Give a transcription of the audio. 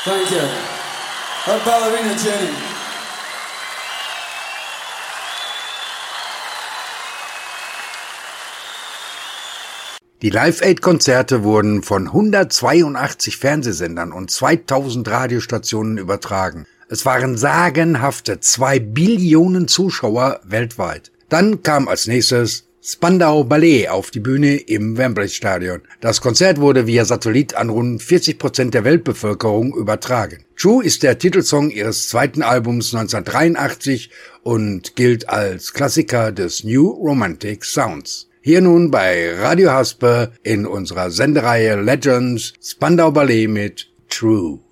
Thank you. Our ballerina Jenny. Die Live-Aid-Konzerte wurden von 182 Fernsehsendern und 2000 Radiostationen übertragen. Es waren sagenhafte 2 Billionen Zuschauer weltweit. Dann kam als nächstes Spandau Ballet auf die Bühne im Wembley-Stadion. Das Konzert wurde via Satellit an rund 40% der Weltbevölkerung übertragen. True ist der Titelsong ihres zweiten Albums 1983 und gilt als Klassiker des New Romantic Sounds. Hier nun bei Radio Haspe in unserer Sendereihe Legends Spandau Ballet mit True.